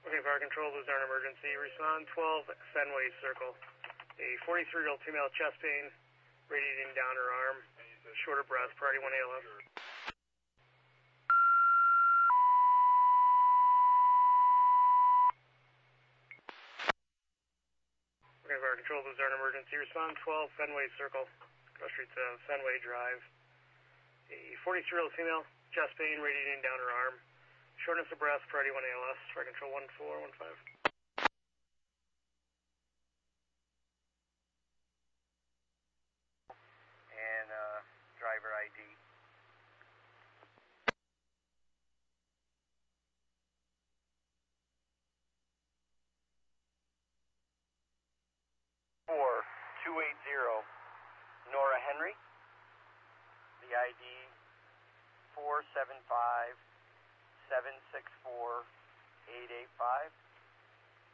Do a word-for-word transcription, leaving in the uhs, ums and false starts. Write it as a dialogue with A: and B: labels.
A: Okay, fire control, Luzerne emergency. Respond twelve Fenway Circle. A forty-three-year-old female chest pain, radiating down her arm, short of breath, priority one A L S. Okay, fire control, Luzerne emergency. Respond twelve Fenway Circle. Cross Street to Fenway Drive. A forty-three-year-old female, chest pain, radiating down her arm, shortness of breath, priority one A L S. Fire control one four one five.
B: And uh, driver I D. four two eight zero, Nora Henry. The I D four seven five seven six four.